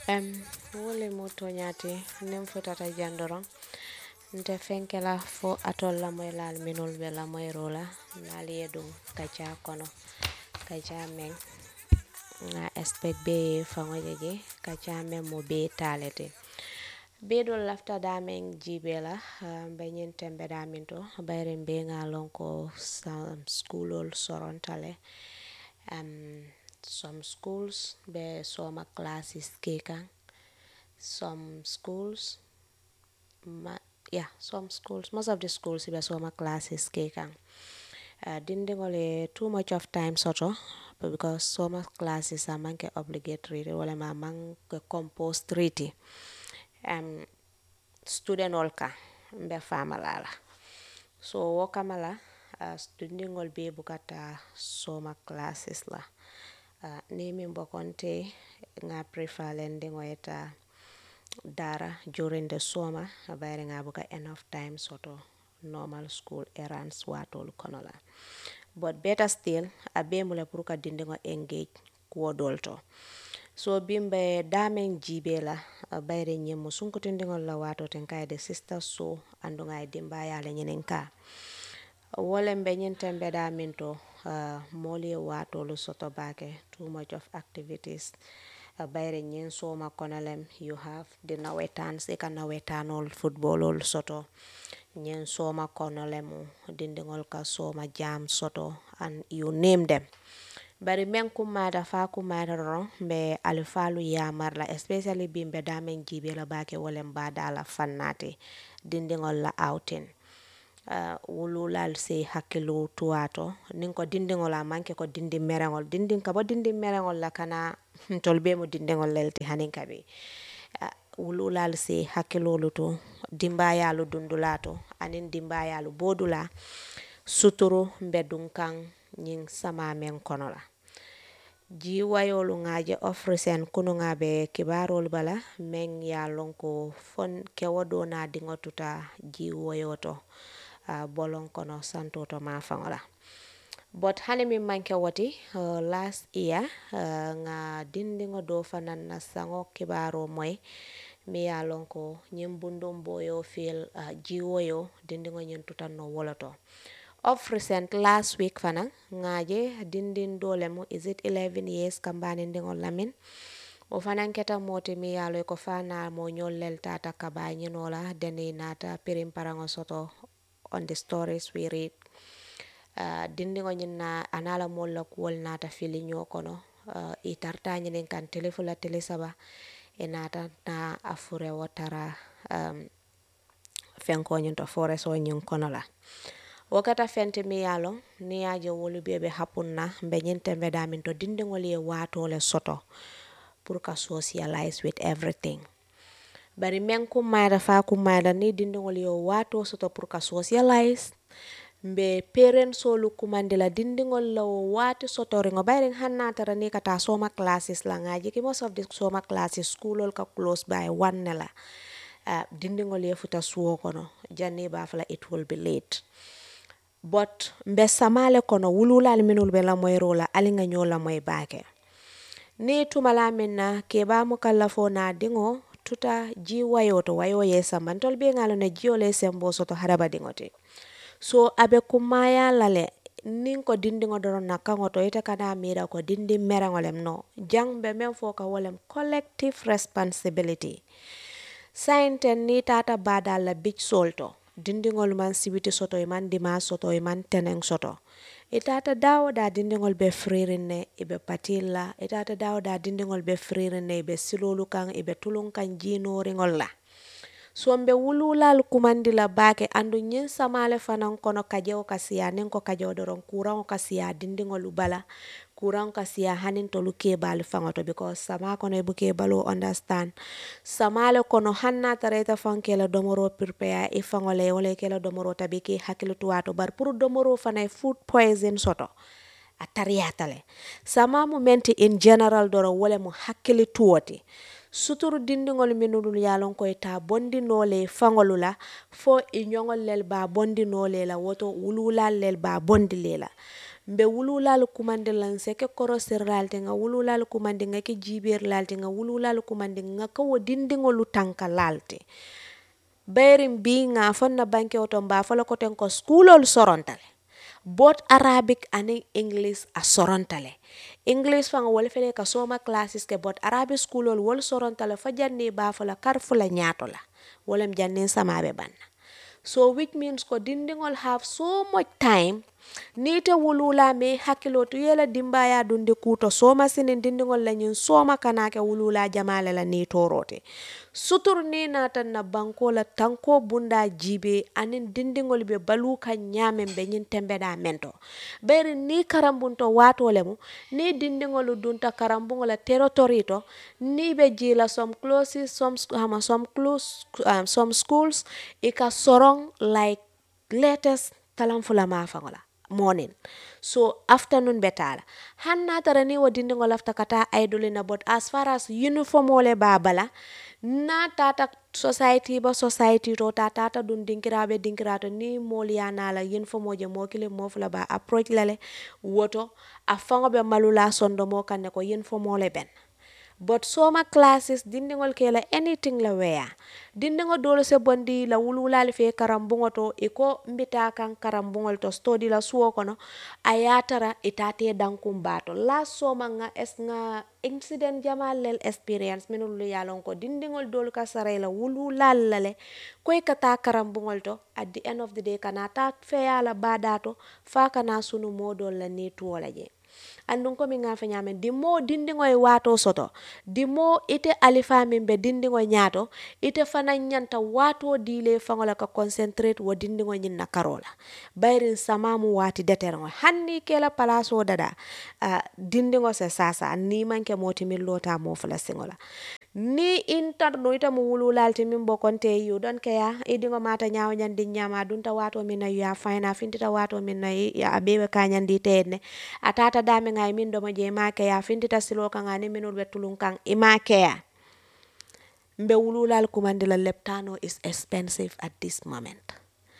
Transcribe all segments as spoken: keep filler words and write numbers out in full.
Em wole moto nyati nem futata jandoron nte fenkela fo atol la moy lal minul be la moy rola nali edum kacha kono kacha men nga expect be fangoje je kacha men mo be talete be do lafta damen jibela be nyen tembe damin to bayre be nga lonko some schoolol sorontale um some schools be soma classes kekan some schools ma, yeah some schools most of the schools be soma classes kekan uh, didn't ngole too much of time soto because soma classes are manke obligatory wala ma man compulsory um student olka mbe famalala so wokamala uh, student ngol be bukata soma classes la uh, ni min bokonte nga prefer lende ngoyeta dara during the summer bayre nga buka enough time soto normal school errands watol konola but better still abe mula puruka dinde ngo engage kuodolto so bimbe damen jibela bayre nyemu sunkutinde ngol la wato ten kayde sister so andu ngay dimba yala nyenen ka wole mbe nyen tembe damin to uh, moli wato lu soto bake too much of activities uh, bayre nyen so ma konalem you have the nawetan se ka nawetanol footballol soto nyen so ma konalemu dindingol ka so ma jam soto and you name them bari men kumada fa kumada ron be alifalu ya marla especially bimbe damen jibe la bake wolem bada la fannate dindingol la outing uh, wululal se hakkilo tuwato nin ko dindingol a manke ko dindi merengol dindin ka bo dindi merengol la kana tolbe mo dindingol lelti hanin kabe uh, wululal se hakkilo luto dimbayalu dundulato anin dimbayalu bodula suturu mbedun kan nyin sama men konola ji wayolu ngaje ofrisen kunu ngabe kibarol bala men ya lonko fon kewodo na dingotuta ji wayoto uh, bolon kono santo to ma fangola but hani mi manke wati uh, last year uh, nga dindingo do fanan na sango kibaro moy mi ya lonko nyimbundum boyo feel uh, ji wayo dindingo nyentuta no woloto of recent last week fana ngaje dindin dolemu is it eleven years kambani ndingol lamin o fana keta moti mi yalo ko fana mo nyollel tata kabani nola deni nata pirim parango soto on the stories we read uh, dindingo nyina anala molla kuol nata fili nyokono uh, itarta nyinen kan telefula telesaba enata na afure wotara um, fenko nyinto forest o nyin konola wakata fente mi yalo ni aje wolu bebe hapunna mbe nyinte mbe damin to dindingol ye wato le soto pour ka socialize with everything bari men ku mayda fa ku mayda ni dindingol ye wato soto pour ka socialize mbe parents solu kumandila dindingol la wati soto ringo bayring hanna tara ni kata soma classes la ngaji ki most of the soma classes schoolol ka close by one nela uh, dindingol ye futa suwo kono janni ba fala it will be late but mbe samale kono wulula minul be la moy rola alinga nyola moy bake ni tumala minna ke ba mu kallafo na dingo tuta ji wayoto wayo yesa mantol be ngalo na jiole sembo soto haraba dingote so abe kumaya lale nin ko dindingo doron na kangoto ite kana mira ko dindi merangolem no jang be men fo ka wolem collective responsibility sainten ni tata bada la big solto dindingol man sibiti soto e man dima soto e man teneng soto itata dawo da dindingol be fririnne ibe patilla itata dawo da dindingol be fririnne ibe silolu kan ibe tulun kan jinoringol la sombe wululal kumandi la bake andu nyin samale fanan kono kajewo kasiya nen ko kajewo doron kuran kasiya dindingol bala kuran kasiya hanin tolu kebal fangoto because sama kono e buke balo understand samale kono hanna tareta fankela domoro prepare e fangole wole kela domoro tabike hakilu tuwato bar pour domoro fanay food poison soto atariyatale sama momenti in general doro wole mo hakkili tuwoti suturu dindingol minulul yalon koy ta bondi nole fangolula fo i nyongol lel ba bondi nole la woto wulula lel ba bondi lela mbe wululalu kumandi lan seke korosir lalti nga wululalu kumandi nga ke jibir lalti nga wululalu kumandi nga ka wo dindingolu tanka lalti bayrim bi nga fonna banke oto mba fala ko ten ko schoolol sorontale both Arabic and English a sorontale English fanga wala fele ka soma classes ke both Arabic schoolol wol sorontale fa janni ba fala karfula nyato la wala janni samabe banna so which means ko dindingol have so much time nite wulula me hakilo to yela dimbaya dunde kuto soma sinin dindingol la nyin soma kanake wulula jamala la ni torote sutur ni natan na banko la tanko bunda jibe anin dindingol be balu ka nyame be nyin tembe da mento beri ni karambunto wato lemu ni dindingol dunta karambungola territorito ni be jila some closes some um, some close um, some schools ika sorong like latest talamfula mafangola morning so afternoon betala hanna tara ni wadinde ngol afta kata idolina but as far as uniform ole babala na tata society ba society to tata ta dun dinkirabe dinkirato ni moliana la uniform oje mokile mofla ba approach lale woto afango be malula sondo mo kanne ko uniform ole ben but soma classes dindingol kela anything la weya dindingo dolo se bondi la wululali fe karambungo to iko mbita kan karambungol to study la suwo kono ayatara itate dankum bato la soma nga es nga incident jamalel experience minul yalon ko dindingol dolo ka sare la wululal lale koy kata karambungol to at the end of the day kana ta fe yala badato fa kana sunu modol la ni tuola je andun ko mi nga fa nyamen di mo dindingo e wato soto di mo ite alifa min be dindingo nyato ite fana nyanta wato dile fangola ka concentrate wo dindingo nyin na karola bayrin samamu wati deterango hanni kela palaso dada uh, dindingo se sasa ni manke moti min lota mo fala singola ni interno ita mu wululalti min bokonte yu don kaya idingo mata nyaaw nyandi nyama dunta wato min na ya fina fintita wato min na ya abewe ka nyandi tedne atata dame ngay min do ma je ma kaya fintita silo ka ngani minul betulun kan ima kaya mbe wululal kumandila leptano is expensive at this moment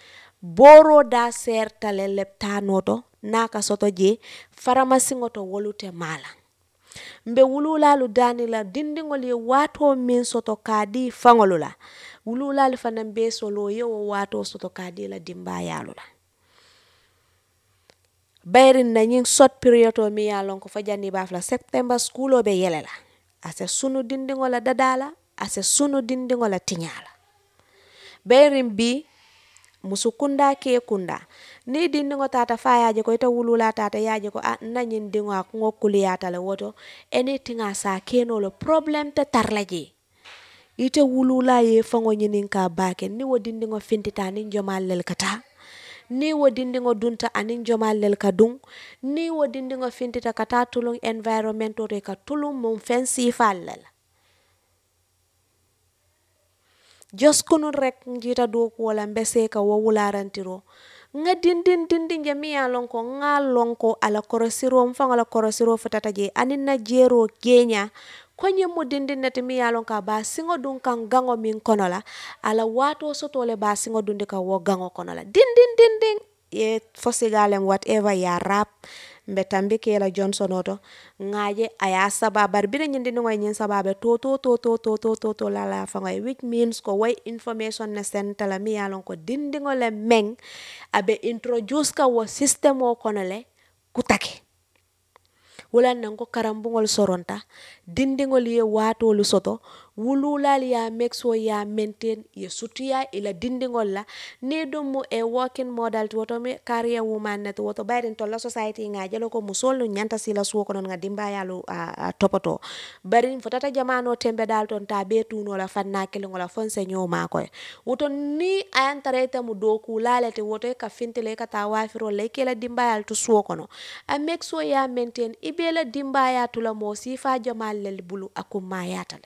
boro da sertale leptano to naka soto je faramasi ngoto wolute mala mbe wululalu dani la dindingol ye wato min soto kadi fangolula wululalu fanan be solo ye wato soto kadi la dimba yalula bayrin na nying short period o mi yalon ko fajani bafla September school o be yelela ase sunu dindingola dadala ase sunu dindingola tinyala bayrin bi musukunda ke kunda ni dindingo tata fayaje ko ita wulula tata yaje ko a nanyin dingo ak ngokuli yata le woto anything asa keno lo problem te tarlaje ite wulula ye fango nyinin ka bake ni wo dindingo fintita ni jomal lel kata ni wo dindingo dunta anin jomal lel kadung ni wo dindingo fintita kata tulung environment to ka tulung mum fensi fallel just kunun rek njita do ko wala mbese ka wo wularantiro nga dindin dindin jami ya lonko nga lonko ala korosiro mfanga la korosiro fatata je anin na jero kenya konye mo dindin nati mi ya lonka ba singo dun kan gango min konola ala wato sotole ba singo dun de ka wo gango konola dindin dindin ye fosigalem whatever ya rap mbetambi kela Johnson oto ngaje aya sababar bire nyindi ngoy nyin sababe to to to to to to to to la la fa ngoy which means ko way information na sentala mi yalon ko dindingo le meng abe introduce ka wo system o konole kutake wala nango karambungol soronta dindingol ye wato lu soto wululal ya mexo ya maintain ye sutuya ila dindingol la ne dum mo e working model to to me career woman net woto bayden to la society nga jelo ko musol nyanta sila suwo ko non nga dimba yalu a, a topoto barin fotata jamano tembe dal ton ta be tuno la fanna kele ngola fonse nyoma ko woto ni ayantarete mu doku lalete woto ka fintele ka ta wafiro le kele dimba yal to suwo kono a mexo ya maintain bela dimba ya tula mo sifa jamal lel bulu akuma yatale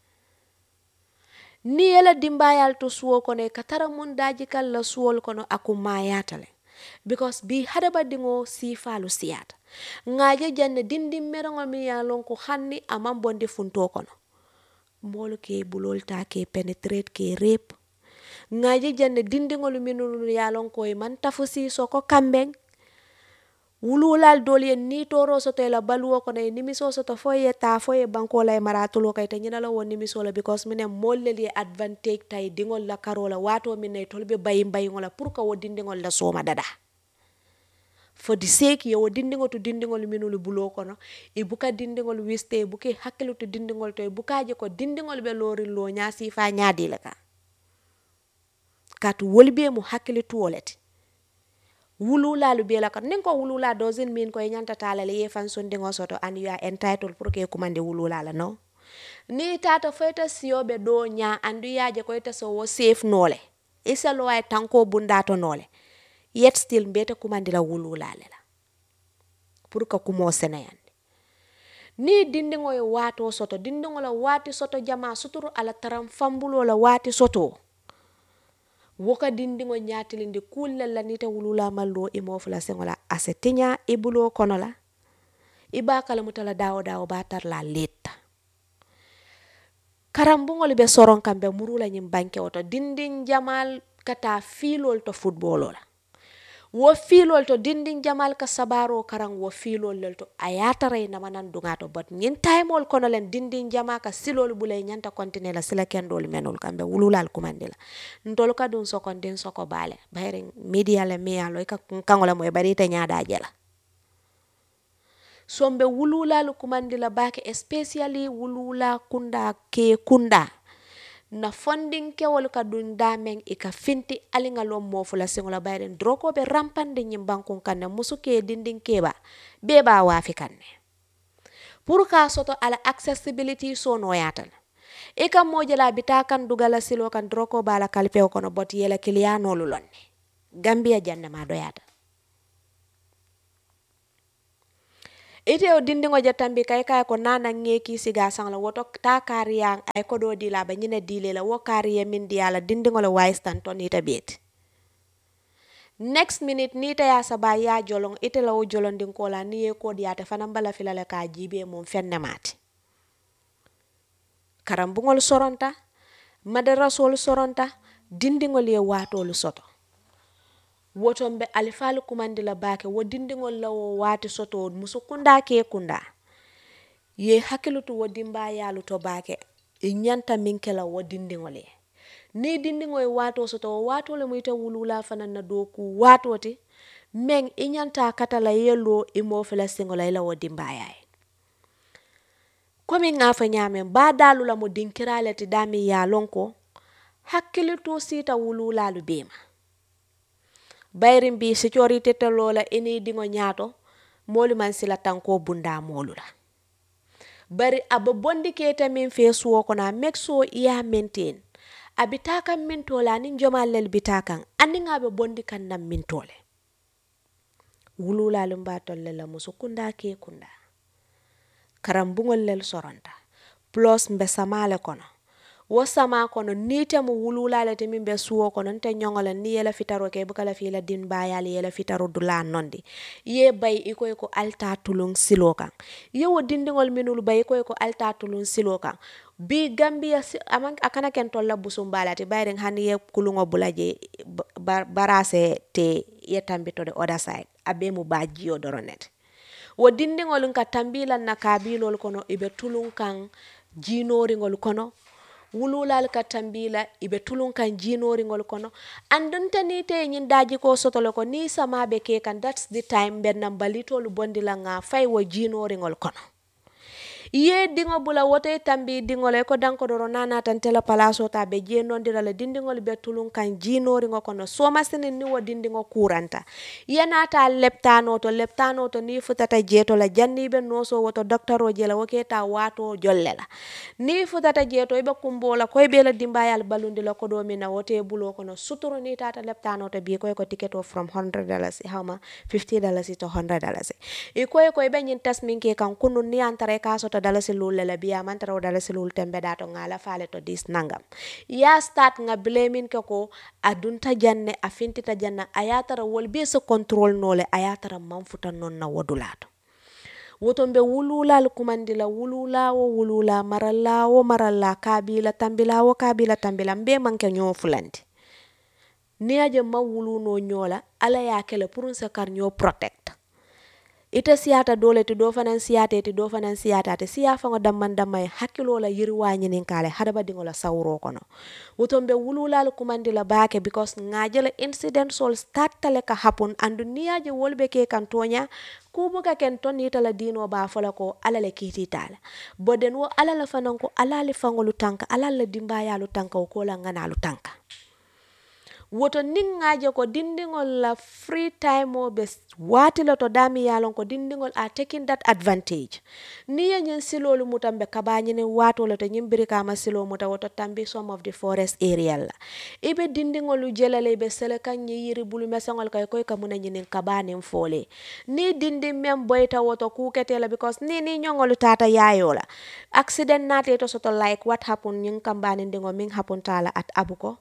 ni yela dimba yal to suwo kono katara mun daji kal la suwol kono akuma yatale because bi hada badingo sifa lu siyata ngaje janne dindi merongo mi yalon ko hanni amam bonde funto kono molo ke bulol ta ke penetrate ke rape ngaje janne dindi ngolu minulu yalon ko man tafusi soko kambeng wululal dol ye ni toro soto la baluwo kono ye nimiso soto fo ye ta fo ye banko la maratulo kay te nyina la won nimiso la because mine mollel ye advantage tay dingol la karola wato mine tolbe bayi bayi ngola pour ka wodindingol la soma dada for the sake ye wodindingol to dindingol minulu bulo kono e buka dindingol wiste e buke hakkilu to dindingol to e bukaje ko dindingol be lori lo nyasi fa nyaadi la ka kat wolbe mu hakkilu to wolete wulula lu bela kat nin ko wulula doesn't mean ko nyanta tala le fan sondingo soto and you are entitled pour que commande wulula la no ni tata feta siyobe do nya andu yaje ko ita so wo safe nole isa lo ay tanko bundato nole yet still mbete commande la wulula la pour que kumo senayande ni dindingo e wato soto dindingo la wati soto jama suturu ala taram fambulo la wati soto woka dindingo nyatilindi kulle la nita wulula mallo imofula sengola asetinya ibulo kono la ibakala mutala dawo dawo batar la leta karambungol be soron kambe murula nyim banke oto dindin jamal kata filol to football la wo filol to dindin jamal ka sabaro karang wo filol lel to ayatare na manan dungato but nyin taymol kono len dindin jama ka silol bulay nyanta kontine la sila kendol menol kambe wululal kumandila ntol ka dun sokon den soko bale bayre media le me alo ka kangola moy bari te nyaada jela sombe wululal kumandila bake especially wulula kunda ke kunda na funding ke wol ka dun damen e ka finti alinga lo mofula singola bayren droko be rampande nyim bankon kanne musuke dindin keba be ba wafi kanne pour ka soto ala accessibility so no yatal e kam mojala bitakan dugala silo kan droko bala kalpe kono bot yela kiliano lulonne gambia janna ma do yata ite o dindingo jatambi kay kay ko nana ngeki siga sangla woto ta kariyang ay ko do dila ba nyine dile la wo kariye min diala dindingo la waistan ton ita bet next minute nita ya saba ya jolong ite la o jolon din ko la ni ko diata fanam bala filale ka jibe mum fenne mati karambungol soronta madarasol soronta dindingol ye watolu soto wotombe alifalu kumandila bake wo dindingol lawo wati soto musu kunda ke kunda ye hakilutu wo dimba yalu to bake e nyanta minkela wo dindingol ye ni dindingol wato soto wato le muita wulula fanan na doku wato ti meng e nyanta katala yelo e mo fela singola ila wo dimba yae komi ngafa nyame ba dalu la mo dinkirale ti dami ya lonko hakilutu sita wulula lu bema bayrim bi security te lola eni dingo nyaato molu man sila tanko bunda molula bari abo bondi kete min fesuwo kona make so iya maintain abitaka min tola nin jomal lel bitakan aninga be bondi kan nam min tole wulula lumba tolle la musukunda ke kunda karambungol lel soronta plus mbe samale kono wo sama kono nite mu wulula le temi be suwo kono nte nyongola ni yela fitaro ke bukala fi la din bayal yela fitaro dula nondi ye bay iko ko alta tulung silokan ye wo dindingol minul bay iko ko alta tulung silokan bi gambia amang akana ken tolla busumbala ti bayren hani ye kulungo bulaje barase te ye tambito de other side abe mu baji odoronet wo dindingol ka tambila na kabilol kono ibe tulung kan jinoringol kono wululal ka tambila ibe tulun kan jinori ngol kono andunta ni te nyin daji ko sotolo ko ni sama be ke kan that's the time ben nam balito lu bondila nga fay wo jinori ngol kono ye dingo bula wote tambi dingo le ko danko doro nana tan tela palaso ta be je non dira le dindingol be tulun kan jinori ngol kono so masini ni wo dindingo kuranta yana ta leptano to leptano to ni futata jeto la janni be no so woto doctoro je la woketa wato jollela ni futata jeto be kumbola koy be la dimbayal balundi la ko do mina wote bulo kono suturo ni tata leptano to bi koy ko ticket of from one hundred dollars hawma fifty dollars to one hundred dollars e koy koy be nyin tasminke kan kunu ni antare ka so dala silul le biya man tara dala silul tembe dato ngala fale to dis nangam ya start nga blaming ke ko adunta janne afinti ta janna ayatara wol be so control nole ayatara manfuta non na wodulato wotombe wulula kumandila wulula wo wulula maralla wo maralla kabila tambila wo kabila tambila mbe manke nyo fulanti ni aje ma wulu no nyola ala ya kele purun sa kar nyo protect ite siyata dole ti do fanan siyate ti do fanan siyata te siya fango damman damma hakkilo la yirwa nyinin kale hadaba dingo la sawro kono wotombe wululal kumandi la baake because ngajela incident sol start tale ka happen andu niyaje wolbe ke kan tonya kubuka ken ton yitala dino ba fola ko alale kiti tala boden wo alala fanan ko alale fangolu tanka alala dimbaya lu tanka ko la ngana lu tanka woto ningaje ko dindingol la free time o be wati lo to dami yalon ko dindingol are taking that advantage ni yenyen silolu mutambe kabanye ne wato lo to nyimbiri kama silo muta woto tambi some of the forest area la ibe dindingol jelale be sele kan yiri bulu mesangol kay koy kamuna nyinin kabane mfole ni dindi mem boyta woto kuketela because ni ni nyongol tata yayola accident nate to soto like what happened nyin kambane ndingo min happen tala at abuko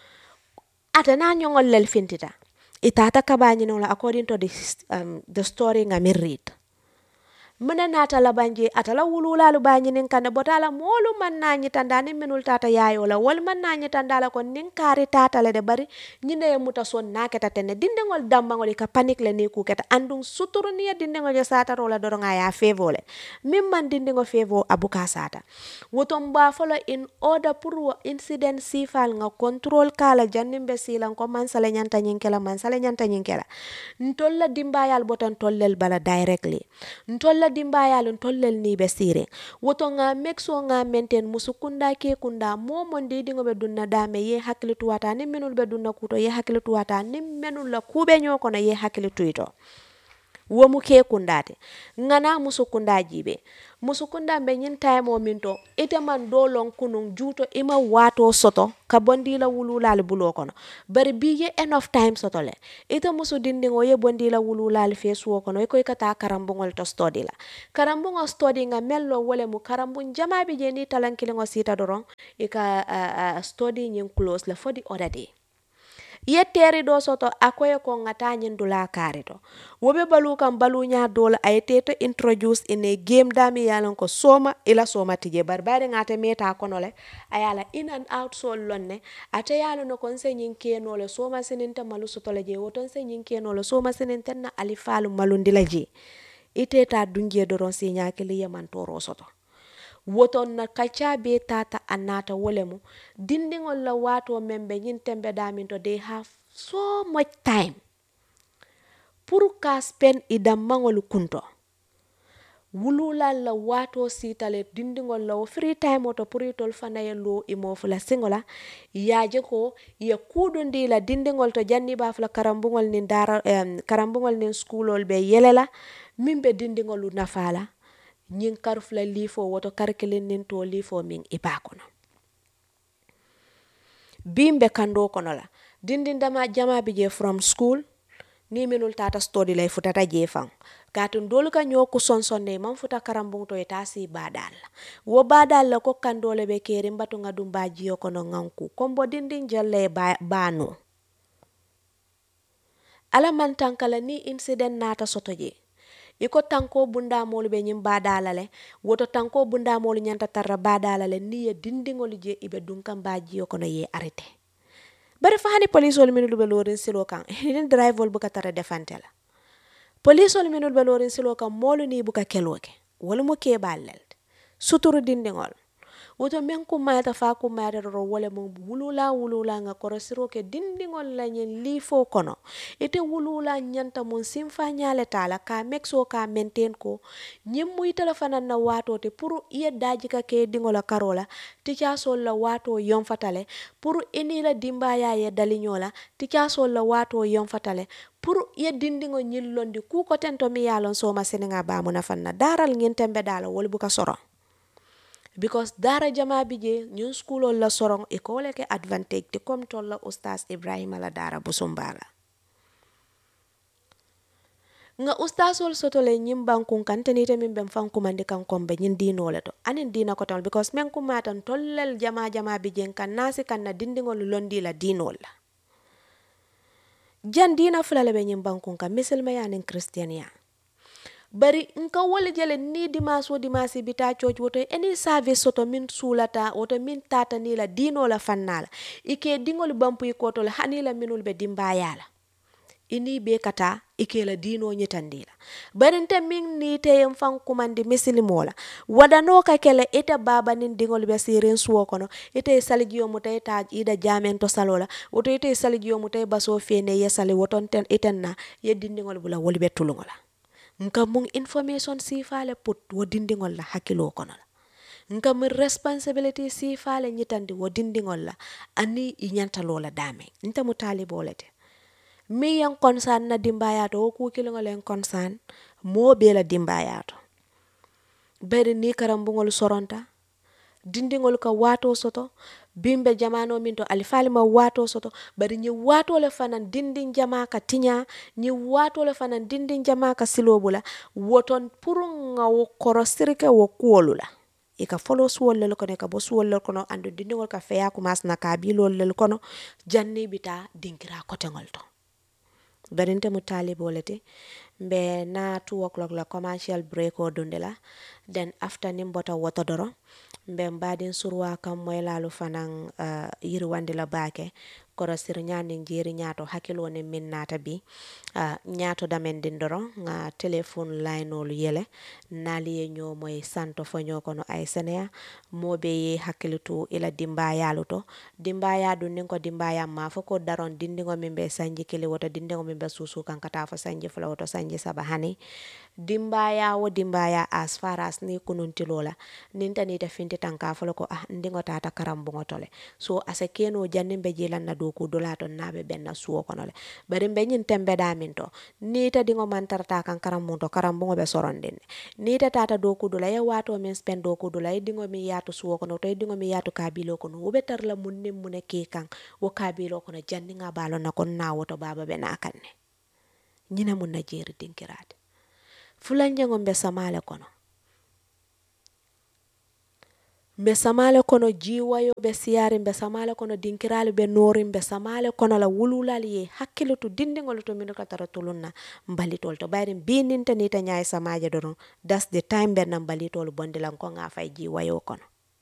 atana nyongol lel fintita itata kabanye no la according to the um, the story nga mi read mena nata la banje atala wulula lu banye nin kande botala molu man nanyi tandani minul tata yayo la wol man nanyi tandala ko nin kari tata le de bari nyinde ye muta son naketa tene dindengol dambangol ka panic le ni ku keta andung suturu ni dindengol je sata rola doronga ya fevole mimman dindingo fevo abuka sata wotom ba folo in order pour incident sifal nga control kala jannimbe silan ko man sale nyanta nyinkela man sale nyanta nyinkela ntolla dimbayal botan tollel bala directly ntolla dimbayal tollel ni be sire woto nga mexo nga menten musukunda ke kunda momo ndi dingo be dunna dame ye haklitu wata ni menul be dunna kuto ye haklitu wata ni menul la kube nyoko na ye haklitu ito womu ke kundate ngana musukunda jibe musukunda be nyin time o minto ite man dolon kunun juto ima wato soto ka bondi la wululal bulo kono bari biye enough time soto le ite musu dindingo ye bondi la wululal fesuo kono e koy kata karambungol to study la karambungo study nga mello wole mu karambun jama bi je ni talankilingo sita doron e ka uh, uh, study nyin close la for the other day yetteri do soto akoye ko ngata nyindula karito wobe balu kam balu nya dol ayete to introduce in a game dami yalon ko soma ila soma tije barbare ngata meta kono le ayala in and out so lonne ate yalo no kon se nyin keno le soma seninta malu soto le je woton se nyin keno le soma seninta na alifalu malundila je ite ta dunje doron se nya kili yaman toro soto woton na kacha be tata anata wolemu dindingol la wato membe nyin tembe daminto they have so much time pour ka spend idam mangol kunto wulula la wato sitale dindingol la free time oto pour itol fanaye lo imofula singola yaje ko ye kudundi la dindingol to janni ba fla karambungol nin dara um, karambungol nin schoolol be yelela mimbe dindingol nafala nyin karfla lifo woto karkelin nin to lifo min iba kono bimbe kando kono la dindin dama jama bije from school ni minul tata study lay futata jefang katun dolu ka nyoku son sonne man futa karambung to etasi badal wo badal la ko kandole be keri mbatu ngadum baji kono nganku kombo dindin jalle ba, bano ala man tankala ni incident nata sotoje iko tanko bunda molu be nyim badala le woto tanko bunda molu nyanta tarra badala le ni ye dindingol je ibe dunkam baji kono ye arrêté bari fahani police wol minul be lorin silo kan ni drive wol buka tara defantela police wol minul be lorin silo kan molu ni buka keloke wol mo ke balel suturu dindingol woto men ko mayata fa ko mayata ro wole mo wulula wulula nga korosiro ke dindingol la nyen lifo kono ite wulula nyanta mon simfa nyale tala ka mexo ka maintain ko nyim muy telefona na wato te pour ye daji ka ke dingola karola tika sol la wato yom fatale pour ini la dimba ya ye dalinyola tika sol la wato yom fatale pour ye dindingo nyillondi ku ko tento mi yalon so ma senenga ba mo na fanna daral ngin tembe dala wol bu ka soro because dara jama bije ñun school la sorong école ke advantage te comme tolla oustaz Ibrahima la dara busumbala nga oustaz sol sotole ñim bankun kan tani te min bem fanku mandi kan kombe ñin dino le to anin dina ko tan because men ku matan tollel jama jama bije kan nasi kan na dindingol londi la dino la jan dina fulale be ñim bankun kan musulma ya nin christian ya bari nka wole jele ni dimaso dimasi bita church woto any service soto min sulata woto min tata ni la dino la fannala ike dingol bampu ikoto la hanila minul be dimbayala ini be kata ikela dino nyitandila barinte min ni teyem fan kumandi misilimola wadano ka kele ite baba nin dingol be sirin suwo kono ite saligiyo mutay ta ida jamen to salola woto ite saligiyo mutay baso fene yesali woton ten itenna ye dindingol bula wolbe tulungola nka mun information si fale put wo dindingol la hakilo kono la nka mun responsibility si fale nyitandi wo dindingol la ani inyanta lola dame nta mutalibolete mi yang concern na dimbayato wo kukilingol en concern mo bela dimbayato bari ni karambungol soronta dindingol ka wato soto bimbe jamano min to alifali ma wato soto bari ni wato le fanan dindin jama ka tinya ni wato le fanan dindin jama ka silobula woton purunga wo korosirke wo kuolula ika follow suwol lel kono ka bo suwol lel kono andu dindingol ka feya kumas na kabilo lel kono janni bita dinkira kotengol to barinte mu talibolete mbe na two o'clock la commercial break o dundela then after nimbota wotodoro mbe mbadin surwa kam moy lalu fanan uh, yirwande la bake koro sir nyani jeri nyato hakilo ne min nata bi uh, nyato damen dindoro nga telephone line ol yele nali nyo moy santo fonyo kono ay senea mobe ye hakilitu ila dimbaya luto dimbaya du ninko dimbaya ma foko daron dindingo mimbe sanji kili wota dindingo mimbe susu kan kata fa sanji fula woto sanji sabahani dimbaya wo dimbaya as far as ni kununti lola ninta ni ta finti tanka folo ko ah ndingo tata karambungo tole so ase keno jannimbe jilan na doku dolato nabe benna suwo kono le bari mbe nyin tembe da minto ni ta dingo mantarta kan karambundo karambungo be sorondin ni ta tata doku dola ya wato men spend doku dola e dingo mi yato suwo kono to e dingo mi yato kabilo kono wo betar la munne mune ke kan wo kabilo kono janninga balo na kon na woto baba be na kanne nyina mun na jeri dinkirade fulanje ngombe samale kono mbe samale kono jiwayo be siyari mbe samale kono dinkirali be nori mbe samale kono la wululali ye hakkilo to dindingol to min ka tara tulunna mbalitol to bayri bininta ni ta nyaay samaje doron that's the time be na mbalitol bondilan ko nga fay jiwayo kono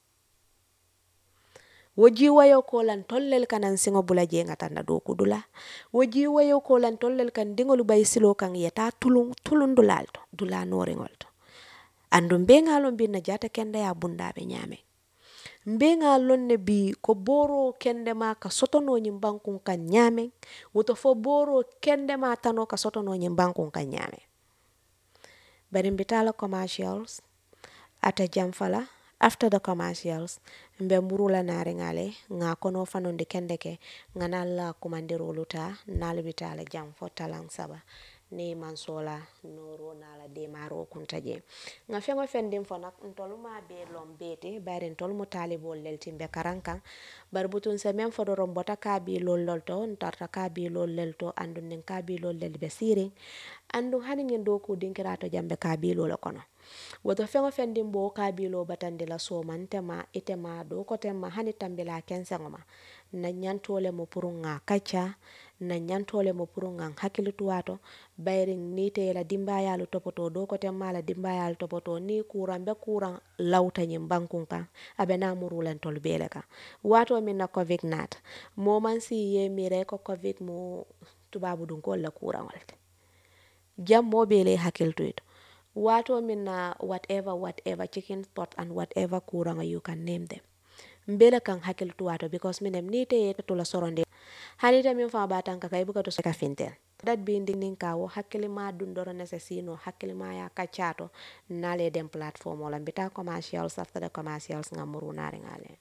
wo jiwayo ko lan tollel kanan singo bula je ngata na do kudula wo jiwayo ko lan tollel kan dingol bay silo kan yeta tulun tulun dulal to dula noringol to andu mbengalo binna jata kende ya bunda be nyame mbengalo ne bi ko boro kende ma ka sotono nyimbankun kan nyame woto fo boro kende ma tano ka sotono nyimbankun kan nyame bari mbitala commercials ata jamfala after the commercials mbe mburula nare ngale nga kono fanonde kendeke nga nalla kumandiro luta nalbitala jam fo talang saba ni mansola noro nala de maro kuntaje nga fengo fendim fo nak ntoluma be lombete bare ntolmo talibol leltimbe karankan barbutun se mem fo do rombota kabi lol lol to ntarta kabi lol lel to andu nen kabi lol lel be siri andu hani ngen do ko dinkirato jambe kabi lol kono woto fengo fendim bo kabilo batande la soman tema itema do ko tema hani tambila kensengoma na nyantole mo purunga kacha na nyantole mo purunga hakilitu wato bayring nite la dimbaya lu topoto do ko tema la dimbaya lu topoto ni kuran be kuran lawta nyim bankunka abena murulan tol beleka wato min na covid nat mo man si ye mire ko covid mo tubabu dun ko la kuran walte jam mo bele hakiltu ito wato minna whatever whatever chicken pot and whatever kuranga you can name them mbela kan hakil tu wato because minem nite to la soronde halita min fa batanka kay buka to ka fintel dat bi nding kawo hakili ma dundoro necessino hakili ma ya kachato nale dem platform wala mbita commercials after the commercials ngamuru nare ngale.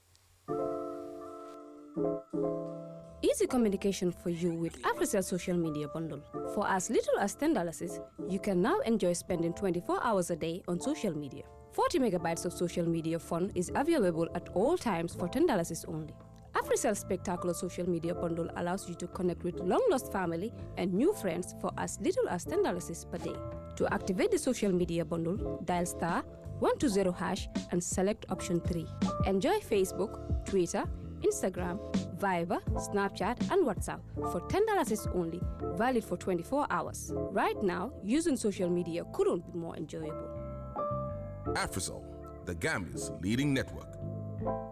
Easy communication for you with Africell Social Media Bundle. For as little as ten dollars, you can now enjoy spending twenty-four hours a day on social media. forty megabytes of social media fun is available at all times for ten dollars only. Africell's spectacular social media bundle allows you to connect with long-lost family and new friends for as little as ten dollars per day. To activate the social media bundle, dial star one two zero hash and select option three. Enjoy Facebook, Twitter, Instagram, Viber, Snapchat, and WhatsApp for ten dollars only, valid for twenty-four hours. Right now, using social media couldn't be more enjoyable. Africell, the Gambia's leading network.